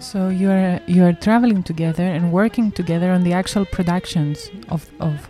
So you're traveling together and working together on the actual productions of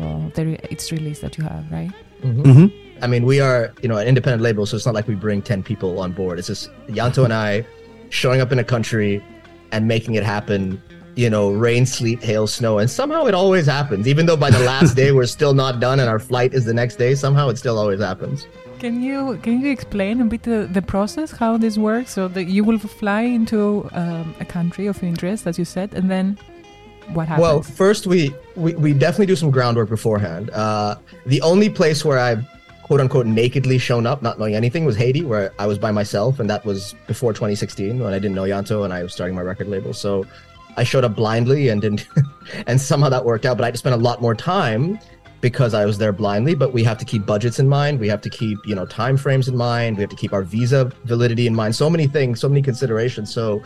its release that you have, right? Mm-hmm. Mm-hmm. I mean, we are, an independent label, so it's not like we bring 10 people on board. It's just Yanto and I showing up in a country and making it happen, rain, sleet, hail, snow. And somehow it always happens. Even though by the last day we're still not done and our flight is the next day, somehow it still always happens. Can you explain a bit the process, how this works? So that you will fly into a country of interest, as you said, and then what happens? Well, first we definitely do some groundwork beforehand. The only place where I've quote unquote nakedly shown up, not knowing anything, was Haiti, where I was by myself, and that was before 2016 when I didn't know Yanto and I was starting my record label. So I showed up blindly and didn't, and somehow that worked out. But I had to spend a lot more time because I was there blindly. But we have to keep budgets in mind. We have to keep, time frames in mind. We have to keep our visa validity in mind. So many things, so many considerations. So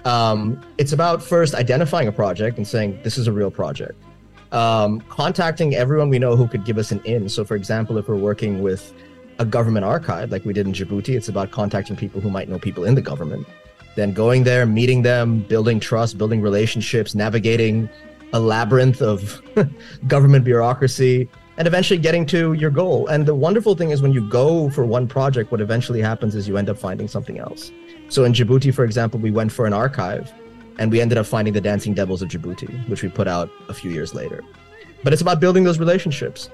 it's about first identifying a project and saying, this is a real project. Contacting everyone we know who could give us an in. So for example, if we're working with a government archive like we did in Djibouti, it's about contacting people who might know people in the government. Then going there, meeting them, building trust, building relationships, navigating a labyrinth of government bureaucracy, and eventually getting to your goal. And the wonderful thing is when you go for one project, what eventually happens is you end up finding something else. So in Djibouti, for example, we went for an archive and we ended up finding the Dancing Devils of Djibouti, which we put out a few years later. But it's about building those relationships.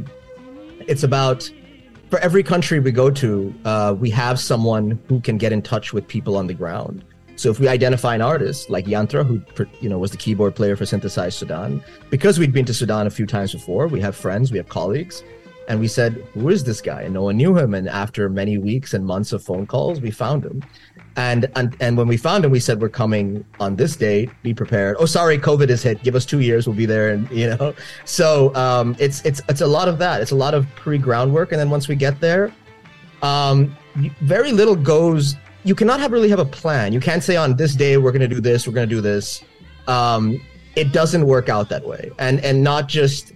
It's about, for every country we go to, we have someone who can get in touch with people on the ground. So if we identify an artist like Yantra, who was the keyboard player for Synthesized Sudan, because we'd been to Sudan a few times before, we have friends, we have colleagues, and we said, who is this guy? And no one knew him. And after many weeks and months of phone calls, we found him. And when we found him, we said, we're coming on this date, be prepared. Oh, sorry, COVID has hit. Give us 2 years, we'll be there. And, so it's a lot of that. It's a lot of pre-groundwork. And then once we get there, very little goes. You cannot really have a plan. You can't say on this day, we're going to do this, we're going to do this. It doesn't work out that way. And not just,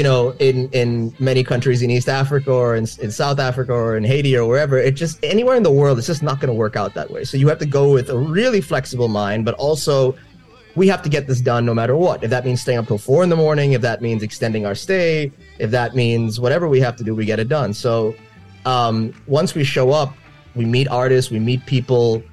in many countries in East Africa or in South Africa or in Haiti or wherever, it just anywhere in the world, it's just not going to work out that way. So you have to go with a really flexible mind, but also we have to get this done no matter what. If that means staying up till 4 a.m, if that means extending our stay, if that means whatever we have to do, we get it done. So once we show up, we meet artists, we meet people,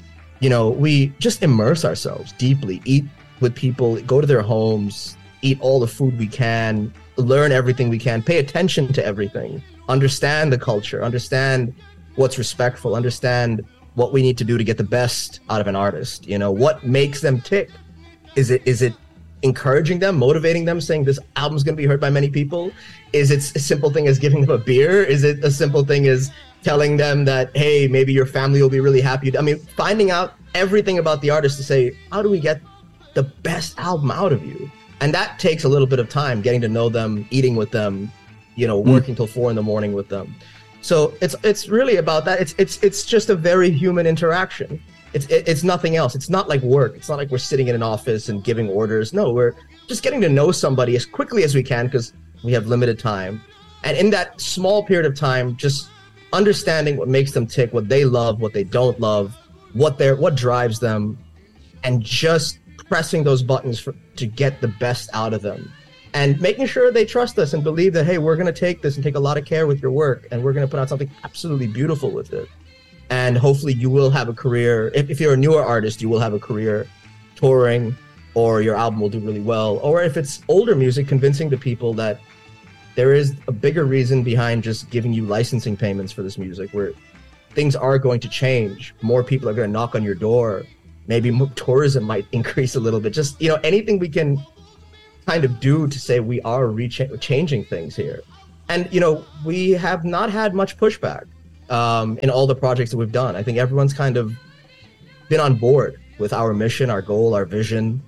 we just immerse ourselves deeply, eat with people, go to their homes, eat all the food we can, learn everything we can, pay attention to everything, understand the culture, understand what's respectful, understand what we need to do to get the best out of an artist. What makes them tick? Is it encouraging them, motivating them, saying this album's going to be heard by many people? Is it a simple thing as giving them a beer? Is it a simple thing as telling them that, hey, maybe your family will be really happy? I mean, finding out everything about the artist to say, how do we get the best album out of you? And that takes a little bit of time, getting to know them, eating with them, working till 4 a.m. with them. So it's really about that. It's just a very human interaction. It's nothing else. It's not like work. It's not like we're sitting in an office and giving orders. No, we're just getting to know somebody as quickly as we can because we have limited time. And in that small period of time, just understanding what makes them tick, what they love, what they don't love, what drives them, and just pressing those buttons to get the best out of them, and making sure they trust us and believe that, hey, we're going to take this and take a lot of care with your work, and we're going to put out something absolutely beautiful with it. And hopefully you will have a career. If you're a newer artist, you will have a career touring, or your album will do really well. Or if it's older music, convincing the people that there is a bigger reason behind just giving you licensing payments for this music, where things are going to change. More people are going to knock on your door. Maybe tourism might increase a little bit. Just, anything we can kind of do to say we are changing things here. And, we have not had much pushback in all the projects that we've done. I think everyone's kind of been on board with our mission, our goal, our vision,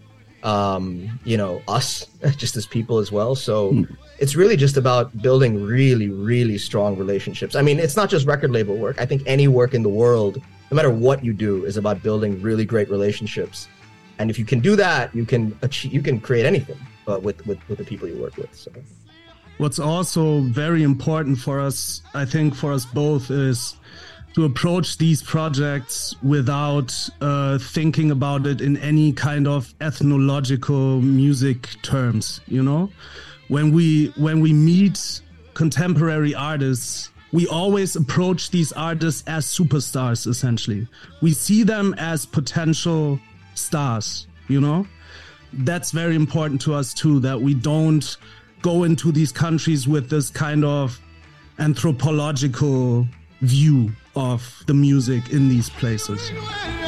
us just as people as well. So it's really just about building really, really strong relationships. I mean, it's not just record label work. I think any work in the world, no matter what you do, is about building really great relationships. And if you can do that, you can create anything with the people you work with. So what's also very important for us, I think for us both, is to approach these projects without thinking about it in any kind of ethnological music terms, you know? When we meet contemporary artists, we always approach these artists as superstars, essentially. We see them as potential stars, you know? That's very important to us too, that we don't go into these countries with this kind of anthropological view of the music in these places.